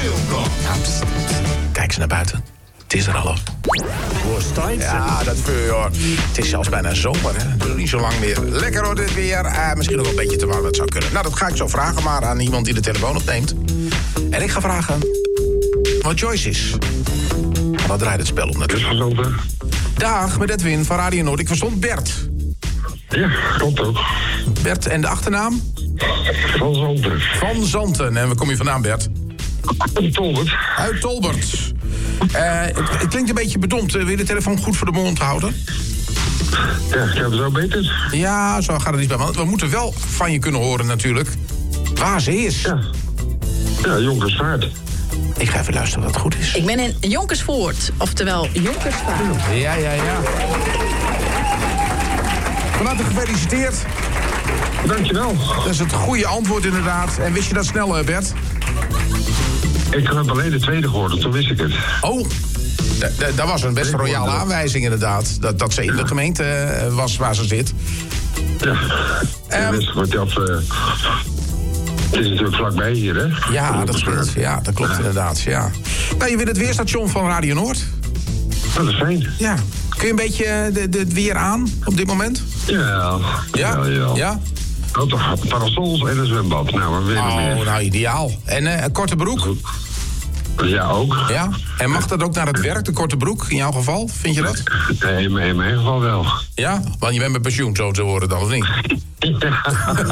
Wilco. Ja, pst. Kijk eens naar buiten. Het is er al op. Ja, dat vind je, hoor. Het is zelfs bijna zomer, hè. Het is niet zo lang meer. Lekker hoor, dit weer. Misschien nog wel een beetje te warm, dat zou kunnen. Nou, dat ga ik zo vragen, maar aan iemand die de telefoon opneemt. En ik ga vragen wat Joyce is. Maar dat draait het spel om natuurlijk. Dag, met Edwin van Radio Noord. Ik verstond Bert. Ja, klopt ook. Bert, en de achternaam? Van Zanten. Van Zanten. En waar kom je vandaan, Bert? Uit Tolbert. Uit Tolbert. Het klinkt een beetje bedompt. Wil je de telefoon goed voor de mond houden? Ja, ik heb het zo beter. Ja, zo gaat het niet bij. Want we moeten wel van je kunnen horen natuurlijk waar ze is. Ja, Jonkersvaart. Ik ga even luisteren wat goed is. Ik ben in Jonkersvoort, oftewel Jonkersvaart. Ja. Van harte gefeliciteerd. Dankjewel. Dat is het goede antwoord inderdaad. En wist je dat snel, Bert? Ik heb alleen de tweede gehoord, toen wist ik het. Oh, dat was een best royale aanwijzing inderdaad. Dat ze in de gemeente was waar ze zit. Ja, het is natuurlijk vlakbij hier, hè? Ja, dat scheelt. Ja, dat klopt inderdaad, ja. Nou, je wint het weerstation van Radio Noord. Dat is fijn. Ja. Kun je een beetje het weer aan op dit moment? Ja? Oh, toch parasols en een zwembad. Nou, we willen meer. Nou, ideaal. En een korte broek? Ja, ook. Ja? En mag dat ook naar het werk, de korte broek, in jouw geval? Vind je dat? Nee, in mijn geval wel. Ja? Want je bent met pensioen, zo te horen dan, of niet? Ja.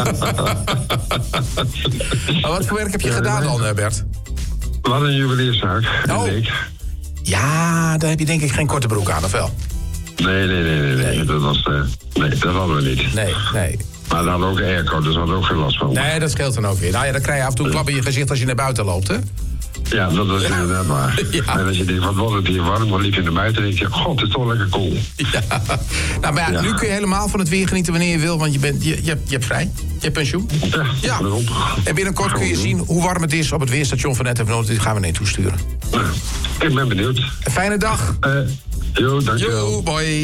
Maar wat voor werk heb je gedaan dan, Bert? Wat een juwelierszaak. Ja, daar heb je denk ik geen korte broek aan, of wel? Nee. Dat hadden we niet. Nee. Maar dan hadden we ook airco, dus hadden we ook geen last van. Nee, dat scheelt dan ook weer. Nou ja, dan krijg je af en toe een klap in je gezicht als je naar buiten loopt, hè? Ja, dat is inderdaad waar. Ja. En als je denkt, wat wordt het hier warm, dan liep je naar buiten en denk je, god, het is toch lekker koel. Ja. Nou, maar ja, nu kun je helemaal van het weer genieten wanneer je wil, want je hebt vrij. Je hebt pensioen. Ja. En binnenkort kun je zien hoe warm het is op het weerstation van NTV Noord. Die gaan we naartoe sturen. Ik ben benieuwd. Een fijne dag. Dankjewel. Jo, bye.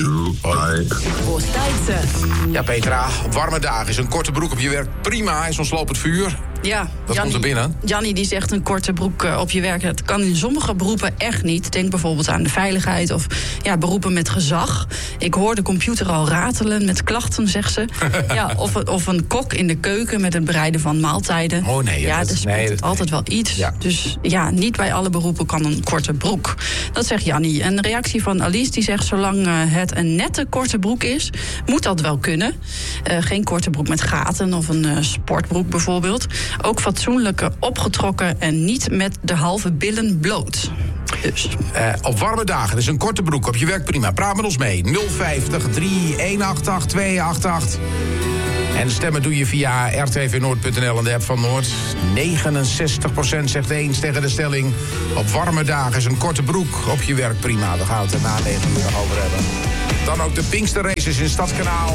Ja, Petra, op warme dagen is een korte broek op je werk prima. Is ons lopend vuur. Ja, dat komt er binnen. Jannie die zegt een korte broek op je werk. Dat kan in sommige beroepen echt niet. Denk bijvoorbeeld aan de veiligheid of beroepen met gezag. Ik hoor de computer al ratelen met klachten, zegt ze. Ja, of een kok in de keuken met het bereiden van maaltijden. Oh nee. Ja, er speelt altijd wel iets. Ja. Dus ja, niet bij alle beroepen kan een korte broek. Dat zegt Jannie. Een reactie van Alice die zegt, zolang het een nette korte broek is, moet dat wel kunnen. Geen korte broek met gaten of een sportbroek bijvoorbeeld. Ook fatsoenlijke, opgetrokken en niet met de halve billen bloot. Dus. Op warme dagen is een korte broek op je werk prima. Praat met ons mee. 050 3188 288. En stemmen doe je via rtvnoord.nl en de app van Noord. 69% zegt eens tegen de stelling. Op warme dagen is een korte broek op je werk prima. Daar gaan we het er na 9 uur nog over hebben. Dan ook de Pinkster Races in Stadskanaal.